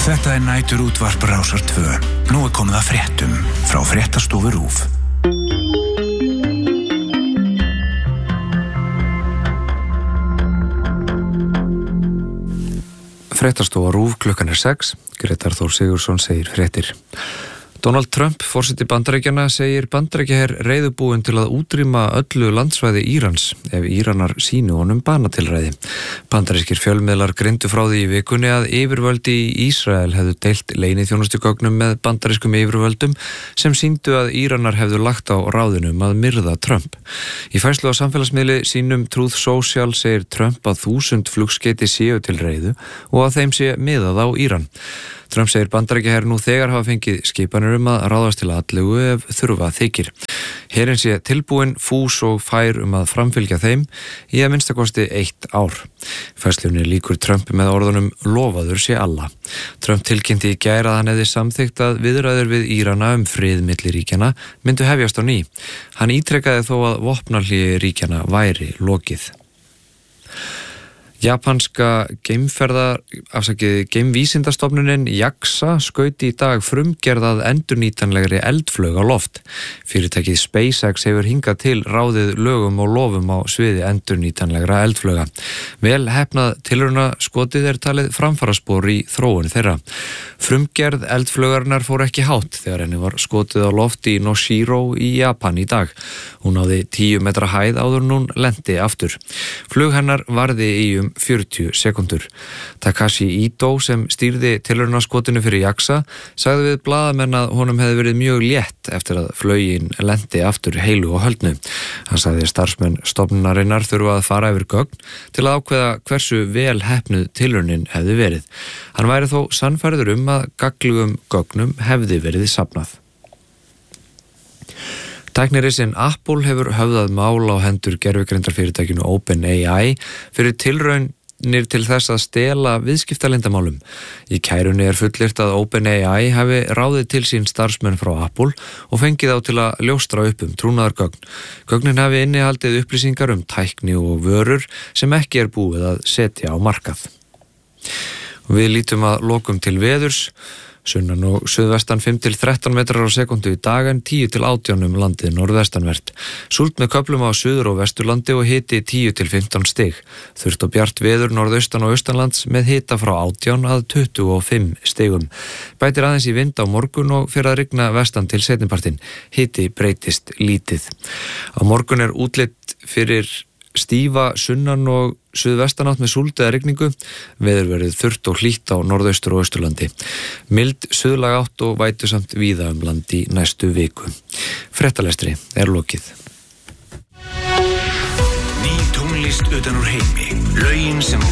Þetta nætur útvarp Rásar 2. Nú komið að fréttum frá fréttastofu RÚV. Fréttastofa RÚV klukkan 6. Grétar Þór Sigurðsson segir fréttir. Donald Trump, forseti Bandaríkjanna, segir Bandaríkjaher reiðubúinn til að útrýma öllu landsvæði Írans ef Íranar sýnu honum banatilræði. Bandarískir fjölmiðlar greindu frá því í vikunni að yfirvöld í Ísrael hefðu deilt leyniþjónustugögnum með bandarískum yfirvöldum sem sýndu að Íranar hefðu lagt á ráðinum að myrða Trump. Í færslu á samfélagsmiðli sínum Truth Social segir Trump að 1000 flugskeyti séu til reiðu og að þeim sé miðað á Íran. Trump segir Bandaríkjaher nú þegar hafa fengið skipanir að ráðast til atlögu ef þurfa þykir. Herinn sé tilbúinn, fús og fær að framfylgja þeim í að minnstakosti 1 ár. Færslunni líkur Trump með orðunum lofaður sé alla. Trump tilkynnti í gær að hann hefði samþykkt að viðræður við Írana frið milli ríkjanna myndu hefjast á ný. Hann ítrekkaði þó að vopnahléi ríkjanna væri lokið. Japanska geimvísindastofnunin JAXA skaut í dag frumgerðað endurnýtanlegri eldflaug á loft. Fyrirtækið SpaceX hefur hingað til ráðið lögum og lofum á sviði endurnýtanlegra eldflauga. Vel heppnað tilraunaskotið talið framfaraspor í þróun þeirra. Frumgerð eldflaugarinnar fór ekki hátt þegar henni var skotið á loft í Noshiro í Japan í dag. Hún náði 10 metra hæð áður en hún lenti aftur. Flug hennar varði í 40 sekundur. Takashi Ito sem stýrði tilraunaskotinu fyrir JAXA sagði við blaðamenn að honum hefði verið mjög létt eftir að flaugin lenti aftur heilu og höldnu. Hann sagði starfsmenn stofnunarinnar þurfa að fara yfir gögn til að ákveða hversu vel heppnuð tilraunin hefði verið. Hann væri þó sannfærður að gagnlegum gögnum hefði verið safnað. Tæknirisinn Apple hefur höfðað mál á hendur gervigreindarfyrirtækinu OpenAI fyrir tilraunir til þess að stela viðskiptaleyndamálum. Í kærunni fullyrt að OpenAI hafi ráðið til sín starfsmenn frá Apple og fengið þá til að ljóstra upp trúnaðargögn. Gögnin hafi innihaldið upplýsingar tækni og vörur sem ekki búið að setja á markað. Við lítum að lokum til veðurs. Sunnan og suðvestan 5-13 metrar á sekundu í dag en 10-18 landið norðvestanvert. Súld með köflum á suður- og vesturlandi og hiti 10-15 stig. Þurrt og bjart veður norðaustan og austanlands með hita frá 18 að 25 stigum. Bætir aðeins í vind á morgun og fer að rigna vestan til seinnipartinn. Hiti breytist lítið. Á morgun útlit fyrir stífa sunnan og suðvestanátt með súld eða rigningu. Veður verður þurrt og hlýtt á norðaustur og austurlandi. Mild suðlæg átt og vætusamt víða land í næstu viku. Fréttalestri lokið. Ný tónlist utan úr heimi. Lögin sem